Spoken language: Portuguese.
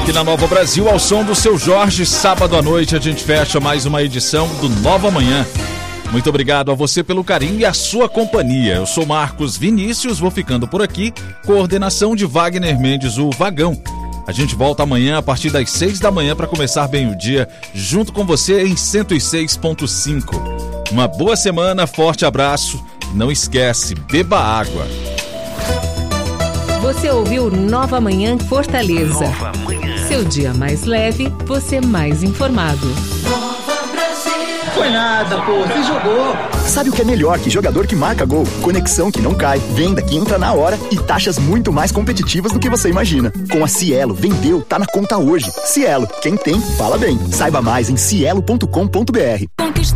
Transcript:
aqui na Nova Brasil, ao som do Seu Jorge. Sábado à noite a gente fecha mais uma edição do Nova Manhã. Muito obrigado a você pelo carinho e a sua companhia. Eu sou Marcos Vinícius, vou ficando por aqui. Coordenação de Wagner Mendes, o Vagão. A gente volta amanhã a partir das 6 da manhã para começar bem o dia, junto com você em 106.5. Uma boa semana, forte abraço. Não esquece, beba água. Você ouviu Nova Manhã Fortaleza. Nova Manhã. Seu dia mais leve, você mais informado. Foi nada, pô, você jogou. Sabe o que é melhor que jogador que marca gol? Conexão que não cai, venda que entra na hora e taxas muito mais competitivas do que você imagina. Com a Cielo, vendeu, tá na conta hoje. Cielo, quem tem, fala bem. Saiba mais em cielo.com.br.